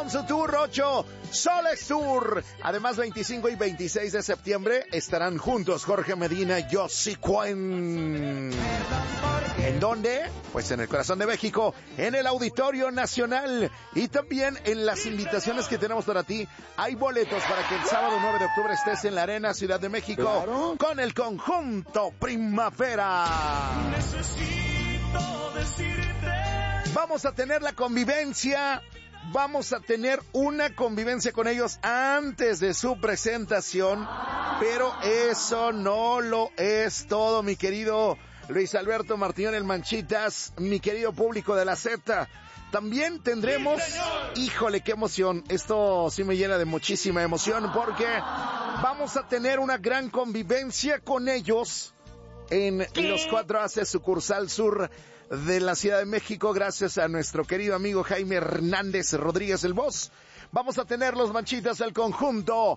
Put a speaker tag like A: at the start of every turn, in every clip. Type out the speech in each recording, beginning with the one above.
A: con su Tour 8 Soles Tour. Además, 25 y 26 de septiembre estarán juntos Jorge Medina y Yossi Cuen. ¿En dónde? Pues en el corazón de México, en el Auditorio Nacional. Y también en las invitaciones que tenemos para ti, hay boletos para que el sábado 9 de octubre estés en la Arena Ciudad de México, claro, con el conjunto Primavera. Necesito decirte. Vamos a tener la convivencia. Vamos a tener una convivencia con ellos antes de su presentación, pero eso no lo es todo, mi querido Luis Alberto Martínez el Manchitas, mi querido público de la Z. También tendremos, híjole, qué emoción, esto sí me llena de muchísima emoción, porque vamos a tener una gran convivencia con ellos en los 4AC sucursal sur de la Ciudad de México, gracias a nuestro querido amigo Jaime Hernández Rodríguez el Boss. Vamos a tener los Manchitas del conjunto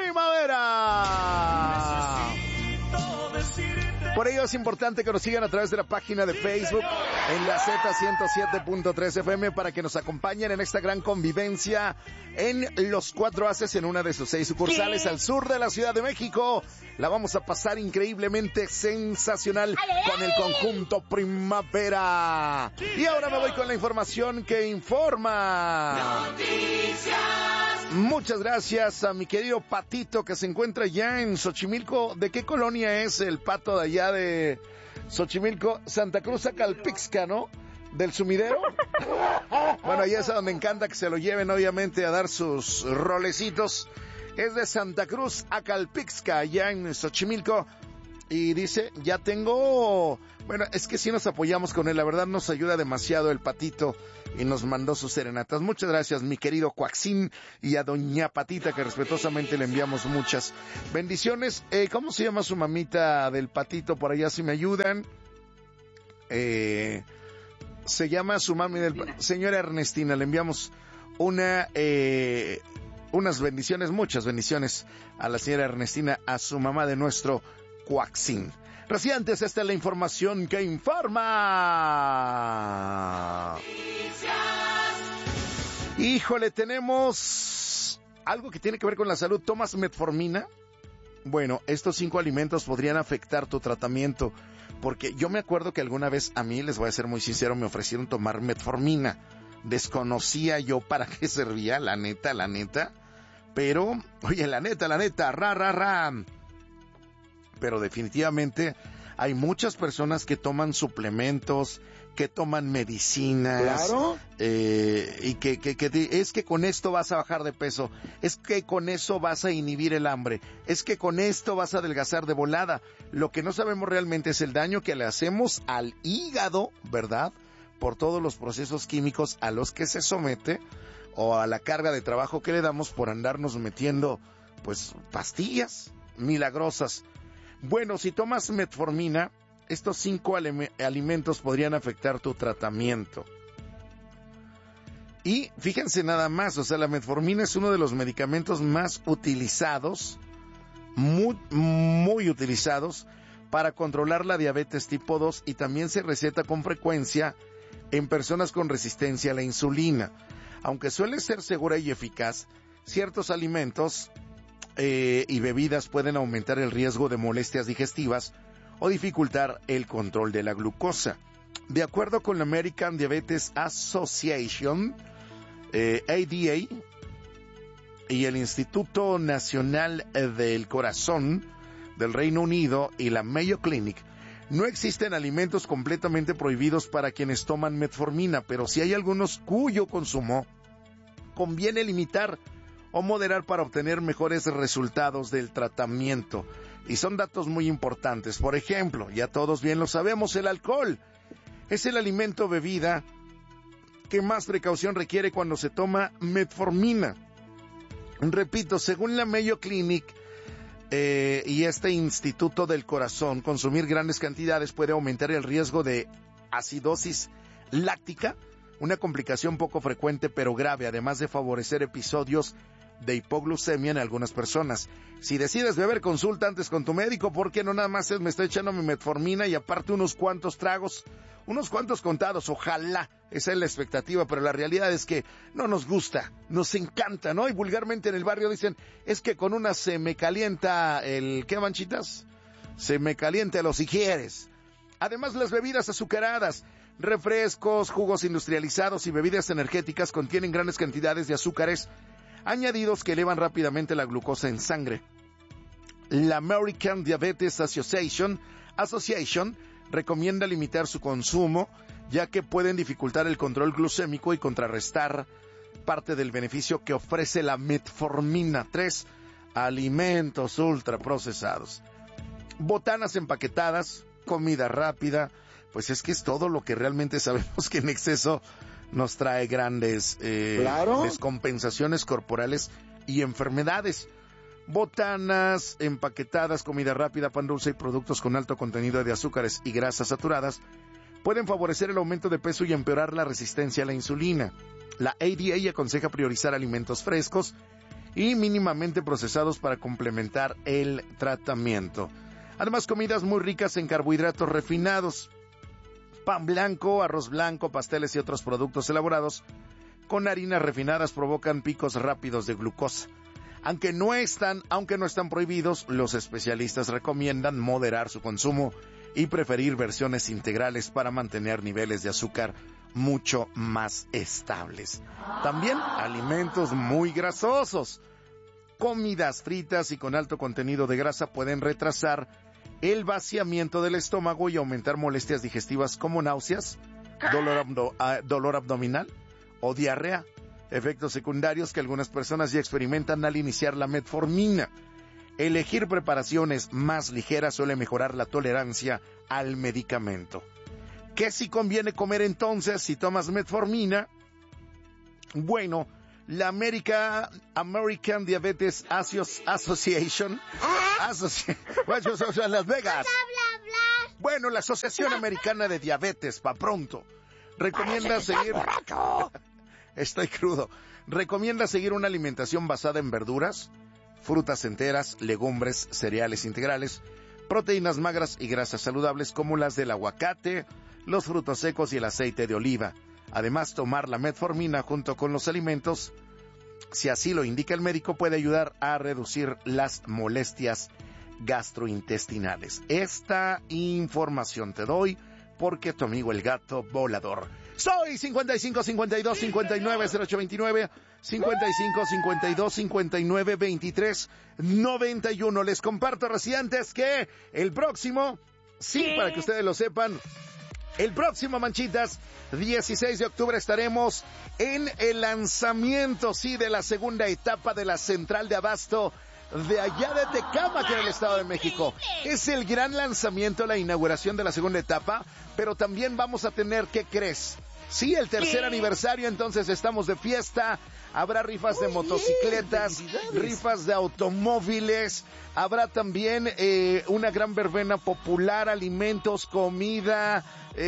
A: Primavera. Por ello es importante que nos sigan a través de la página de Facebook en la Z107.3 FM para que nos acompañen en esta gran convivencia en los 4 Aces en una de sus 6 sucursales al sur de la Ciudad de México. La vamos a pasar increíblemente sensacional con el conjunto Primavera. Y ahora me voy con la información que informa. Noticias. Muchas gracias a mi querido Patito que se encuentra ya en Xochimilco. ¿De qué colonia es el Pato de allá de Xochimilco? Santa Cruz Acalpixca, ¿no? ¿Del sumidero? Bueno, allá es a donde encanta que se lo lleven, obviamente, a dar sus rolecitos. Es de Santa Cruz Acalpixca, allá en Xochimilco. Y dice, ya tengo... Bueno, es que sí nos apoyamos con él, la verdad nos ayuda demasiado el Patito y nos mandó sus serenatas. Muchas gracias, mi querido Coaxín, y a doña Patita, que respetuosamente le enviamos muchas bendiciones. ¿Cómo se llama su mamita del Patito? Por allá si me ayudan. Se llama su mami del... Señora Ernestina, le enviamos unas bendiciones, muchas bendiciones a la señora Ernestina, a su mamá de nuestro Coaxín. Recientes, esta es la información que informa. Híjole, tenemos algo que tiene que ver con la salud. ¿Tomas metformina? Bueno, estos 5 alimentos podrían afectar tu tratamiento, porque yo me acuerdo que alguna vez a mí, les voy a ser muy sincero, me ofrecieron tomar metformina. Desconocía yo para qué servía, la neta, pero, oye, la neta, pero definitivamente hay muchas personas que toman suplementos, que toman medicinas, claro, y que es que con esto vas a bajar de peso, es que con eso vas a inhibir el hambre, es que con esto vas a adelgazar de volada. Lo que no sabemos realmente es el daño que le hacemos al hígado, ¿verdad? Por todos los procesos químicos a los que se somete, o a la carga de trabajo que le damos por andarnos metiendo, pues, pastillas milagrosas. Bueno, si tomas metformina, estos 5 alimentos podrían afectar tu tratamiento. Y fíjense nada más, o sea, la metformina es uno de los medicamentos más utilizados, muy utilizados, para controlar la diabetes tipo 2, y también se receta con frecuencia en personas con resistencia a la insulina. Aunque suele ser segura y eficaz, ciertos alimentos y bebidas pueden aumentar el riesgo de molestias digestivas o dificultar el control de la glucosa. De acuerdo con la American Diabetes Association, ADA, y el Instituto Nacional del Corazón del Reino Unido y la Mayo Clinic, no existen alimentos completamente prohibidos para quienes toman metformina, pero sí hay algunos cuyo consumo conviene limitar o moderar para obtener mejores resultados del tratamiento. Y son datos muy importantes. Por ejemplo, ya todos bien lo sabemos, el alcohol es el alimento o bebida que más precaución requiere cuando se toma metformina. Repito, según la Mayo Clinic y este Instituto del Corazón, consumir grandes cantidades puede aumentar el riesgo de acidosis láctica, una complicación poco frecuente pero grave, además de favorecer episodios de hipoglucemia en algunas personas. Si decides beber, consulta antes con tu médico, porque no nada más me estoy echando mi metformina y aparte unos cuantos tragos, unos cuantos contados, ojalá Esa es la expectativa, pero la realidad es que no nos gusta, nos encanta, ¿no? Y vulgarmente en el barrio dicen, es que con una se me calienta el... ¿Qué, Manchitas? Se me calienta los higieres. Además, las bebidas azucaradas, refrescos, jugos industrializados y bebidas energéticas contienen grandes cantidades de azúcares añadidos que elevan rápidamente la glucosa en sangre. La American Diabetes Association recomienda limitar su consumo, ya que pueden dificultar el control glucémico y contrarrestar parte del beneficio que ofrece la metformina. 3. Alimentos ultraprocesados. Botanas empaquetadas, comida rápida, pues es que es todo lo que realmente sabemos que en exceso nos trae grandes descompensaciones corporales y enfermedades. Botanas empaquetadas, comida rápida, pan dulce y productos con alto contenido de azúcares y grasas saturadas pueden favorecer el aumento de peso y empeorar la resistencia a la insulina. La ADA aconseja priorizar alimentos frescos y mínimamente procesados para complementar el tratamiento. Además, comidas muy ricas en carbohidratos refinados, pan blanco, arroz blanco, pasteles y otros productos elaborados con harinas refinadas provocan picos rápidos de glucosa. Aunque no están prohibidos, los especialistas recomiendan moderar su consumo y preferir versiones integrales para mantener niveles de azúcar mucho más estables. También alimentos muy grasosos. Comidas fritas y con alto contenido de grasa pueden retrasar el vaciamiento del estómago y aumentar molestias digestivas como náuseas, dolor abdominal o diarrea, efectos secundarios que algunas personas ya experimentan al iniciar la metformina. Elegir preparaciones más ligeras suele mejorar la tolerancia al medicamento. ¿Qué si conviene comer entonces si tomas metformina? Bueno, la American Diabetes Association, Las Vegas. Bueno, la Asociación Americana de Diabetes, pa' pronto, recomienda seguir... Estoy crudo. Recomienda seguir una alimentación basada en verduras, frutas enteras, legumbres, cereales integrales, proteínas magras y grasas saludables como las del aguacate, los frutos secos y el aceite de oliva. Además, tomar la metformina junto con los alimentos, si así lo indica el médico, puede ayudar a reducir las molestias gastrointestinales. Esta información te doy porque tu amigo el gato volador. Soy 55 52 59 0829, 55 52 59 23 91. Les comparto, residentes, que el próximo, para que ustedes lo sepan, el próximo, Manchitas, 16 de octubre estaremos en el lanzamiento, de la segunda etapa de la central de abasto de allá de Tecámac, en el Estado de México. Es el gran lanzamiento, la inauguración de la segunda etapa, pero también vamos a tener, ¿qué crees? Sí, el tercer aniversario, entonces estamos de fiesta. Habrá rifas de motocicletas, rifas de automóviles, habrá también una gran verbena popular, alimentos, comida,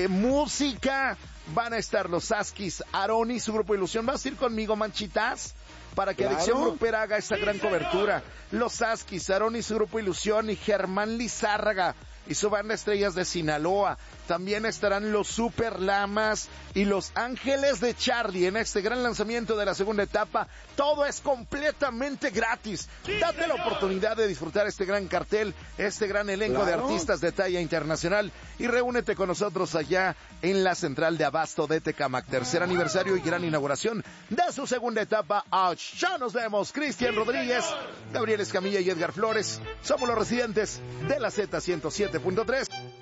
A: música. Van a estar los Askis, Aroni, su grupo Ilusión. ¿Vas a ir conmigo, Manchitas? Para que Adicción Grupera haga esta gran cobertura. Los Askis, Aroni, su grupo Ilusión, y Germán Lizárraga y su banda Estrellas de Sinaloa. También estarán los Super Lamas y los Ángeles de Charlie en este gran lanzamiento de la segunda etapa. Todo es completamente gratis. Date la oportunidad de disfrutar este gran cartel, este gran elenco de artistas de talla internacional, y reúnete con nosotros allá en la central de abasto de Tecámac. Tercer aniversario y gran inauguración de su segunda etapa. Ya nos vemos. Cristian Rodríguez, Gabriel Escamilla y Edgar Flores. Somos los residentes de la Z107.3.